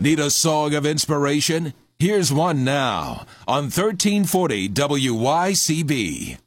Need a song of inspiration? Here's one now on 1340 WYCB.